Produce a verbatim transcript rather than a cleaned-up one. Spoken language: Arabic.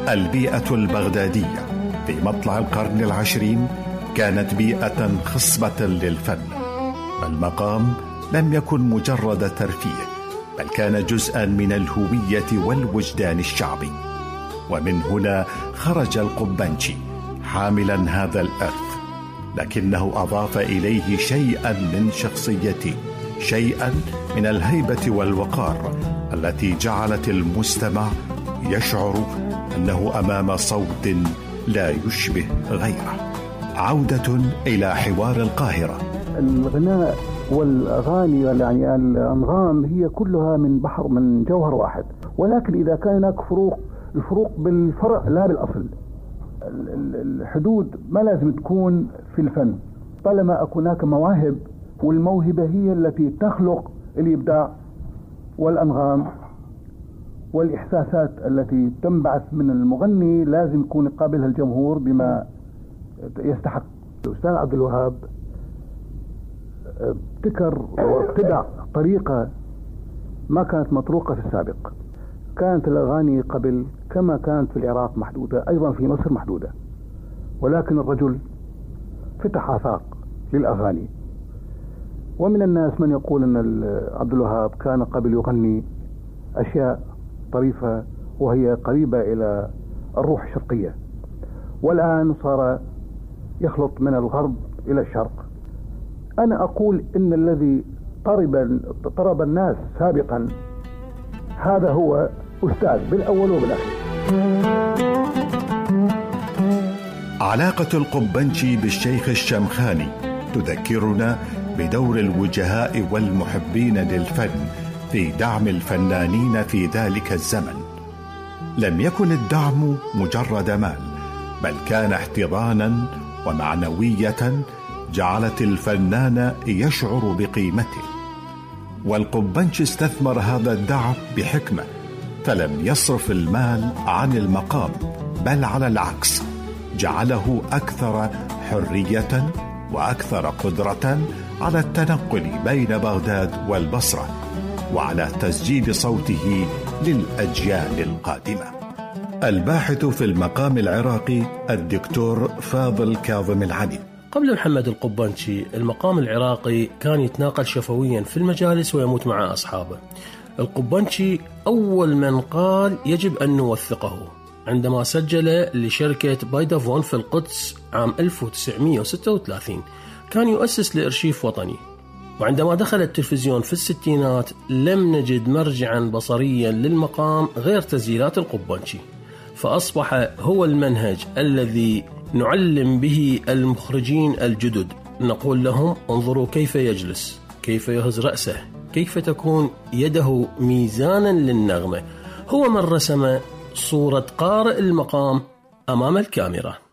البيئة البغدادية في مطلع القرن العشرين كانت بيئة خصبة للفن. المقام لم يكن مجرد ترفيه، بل كان جزءا من الهوية والوجدان الشعبي. ومن هنا خرج القبنشي حاملا هذا الإرث، لكنه أضاف إليه شيئا من شخصيته، شيئا من الهيبة والوقار التي جعلت المستمع يشعر أنه أمام صوت لا يشبه غيره. عودة إلى حوار القاهرة. الغناء والأغاني يعني الأنغام هي كلها من بحر، من جوهر واحد، ولكن إذا كان هناك فروق، الفروق بالفرع لا بالأصل. الحدود ما لازم تكون في الفن طالما أكون هناك مواهب، والموهبة هي التي تخلق الإبداع والأنغام والإحساسات التي تنبعث من المغني. لازم يكون قابلها الجمهور بما يستحق. الأستاذ عبد الوهاب ابتكر وابتدع طريقة ما كانت مطروقة في السابق. كانت الأغاني قبل كما كانت في العراق محدودة، أيضا في مصر محدودة، ولكن الرجل فتح آفاق للأغاني. ومن الناس من يقول أن عبد الوهاب كان قبل يغني أشياء طريفة وهي قريبة إلى الروح الشرقية، والآن صار يخلط من الغرب إلى الشرق. أنا أقول إن الذي طرب طرب الناس سابقا هذا هو أستاذ بالأول وبالأخير. علاقة القبنشي بالشيخ الشمخاني تذكرنا بدور الوجهاء والمحبين للفن في دعم الفنانين في ذلك الزمن. لم يكن الدعم مجرد مال، بل كان احتضانا ومعنوية جعلت الفنان يشعر بقيمته. والقبنشي استثمر هذا الدعم بحكمة، فلم يصرف المال عن المقام، بل على العكس جعله أكثر حرية وأكثر قدرة على التنقل بين بغداد والبصرة، وعلى تسجيل صوته للأجيال القادمة. الباحث في المقام العراقي الدكتور فاضل كاظم العلي. قبل محمد القبنشي المقام العراقي كان يتناقل شفويا في المجالس ويموت مع أصحابه. القبنشي أول من قال يجب أن نوثقه عندما سجل لشركة بايدافون في القدس عام ألف وتسعمائة وستة وثلاثين. كان يؤسس لإرشيف وطني، وعندما دخل التلفزيون في الستينات لم نجد مرجعا بصريا للمقام غير تسجيلات القبنشي، فأصبح هو المنهج الذي نعلم به المخرجين الجدد. نقول لهم انظروا كيف يجلس، كيف يهز رأسه، كيف تكون يده ميزانا للنغمة. هو من رسم صورة قارئ المقام أمام الكاميرا.